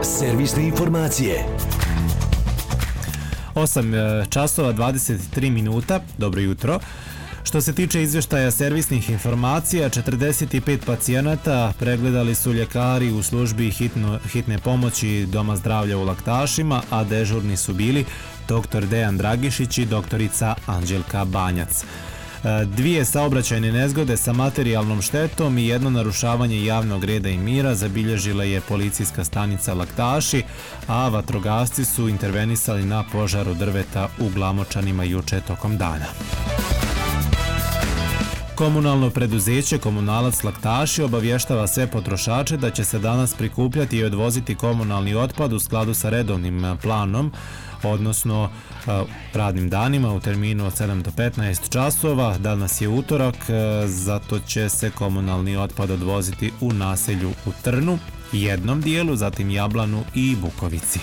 Servisne informacije. 8 časova 23 minuta, dobro jutro. Što se tiče izvještaja servisnih informacija, 45 pacijenata pregledali su ljekari u službi hitne pomoći Doma zdravlja u Laktašima, a dežurni su bili dr. Dejan Dragišić i doktorica Anđelka Banjac. 2 saobraćajne nezgode sa materijalnom štetom i jedno narušavanje javnog reda i mira zabilježila je policijska stanica Laktaši, a vatrogasci su intervenisali na požaru drveta u Glamočanima juče tokom dana. Komunalno preduzeće Komunalac Laktaši obavještava sve potrošače da će se danas prikupljati i odvoziti komunalni otpad u skladu sa redovnim planom, odnosno radnim danima u terminu od 7 do 15 časova. Danas je utorak, zato će se komunalni otpad odvoziti u naselju u Trnu, jednom dijelu, zatim Jablanu i Bukovici.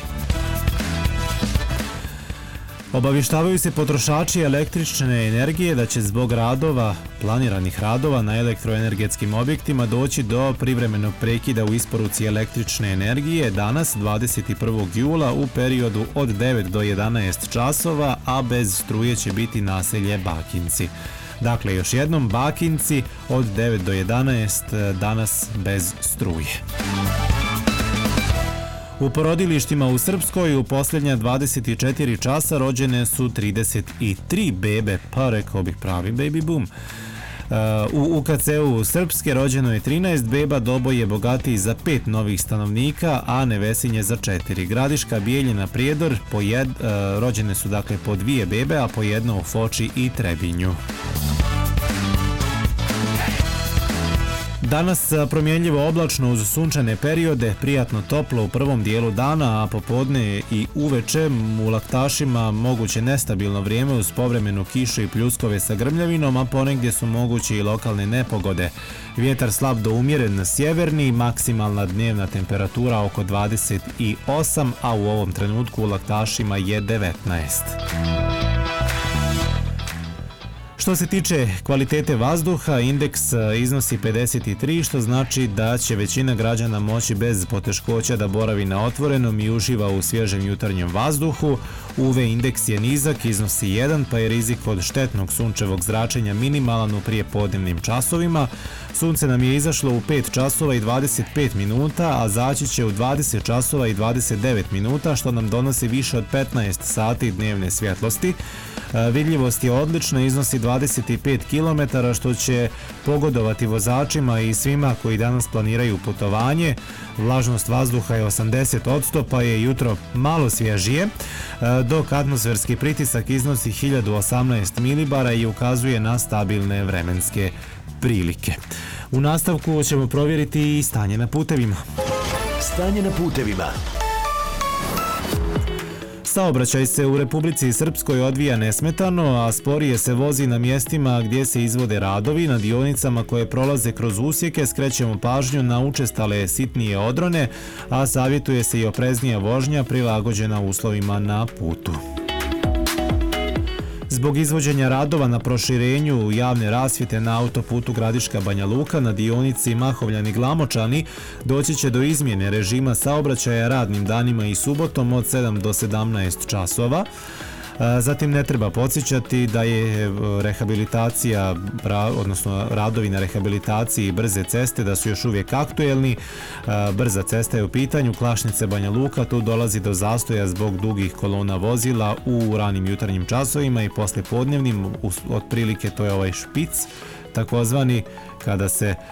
Obavještavaju se potrošači električne energije da će zbog planiranih radova na elektroenergetskim objektima doći do privremenog prekida u isporuci električne energije danas 21. jula u periodu od 9 do 11 časova, a bez struje će biti naselje Bakinci. Dakle, još jednom, Bakinci od 9 do 11 danas bez struje. U porodilištima u Srpskoj u posljednja 24 časa rođene su 33 bebe, pa rekao bih pravi baby boom. U UKC-u Srpske rođeno je 13 beba, Doboj je bogatiji za 5 novih stanovnika, a Nevesinje za 4. Gradiška, Bijeljina, Prijedor rođene su dakle po 2 bebe, a po jedno u Foči i Trebinju. Danas promjenljivo oblačno uz sunčane periode, prijatno toplo u prvom dijelu dana, a popodne i uveče u Laktašima moguće nestabilno vrijeme uz povremenu kišu i pljuskove sa grmljavinom, a ponegdje su moguće i lokalne nepogode. Vjetar slab do umjeren sjeverni, maksimalna dnevna temperatura oko 28, a u ovom trenutku u Laktašima je 19. Što se tiče kvalitete vazduha, indeks iznosi 53, što znači da će većina građana moći bez poteškoća da boravi na otvorenom i uživa u svježem jutarnjem vazduhu. UV indeks je nizak, iznosi 1, pa je rizik od štetnog sunčevog zračenja minimalan u prijepodnevnim časovima. Sunce nam je izašlo u 5 časova i 25 minuta, a zaći će u 20 časova i 29 minuta, što nam donosi više od 15 sati dnevne svjetlosti. Vidljivost je odlična, iznosi 25 km, što će pogodovati vozačima i svima koji danas planiraju putovanje. Vlažnost vazduha je 80%, pa je jutro malo svježije, dok atmosferski pritisak iznosi 1018 milibara i ukazuje na stabilne vremenske prilike. U nastavku ćemo provjeriti i stanje na putevima. Stanje na putevima. Saobraćaj se u Republici Srpskoj odvija nesmetano, a sporije se vozi na mjestima gdje se izvode radovi. Na dionicama koje prolaze kroz usjeke skrećemo pažnju na učestale sitnije odrone, a savjetuje se i opreznija vožnja prilagođena uslovima na putu. Zbog izvođenja radova na proširenju javne rasvjete na autoputu Gradiška Banja Luka na dionici Mahovljani Glamočani doći će do izmjene režima saobraćaja radnim danima i subotom od 7 do 17 časova. Zatim ne treba podsjećati da je rehabilitacija, odnosno radovi na rehabilitaciji brze ceste da su još uvijek aktuelni. Brza cesta je u pitanju, Klašnice Banja Luka, tu dolazi do zastoja zbog dugih kolona vozila u ranim jutarnjim časovima i poslijepodnevnim, otprilike to je ovaj špic takozvani, kada se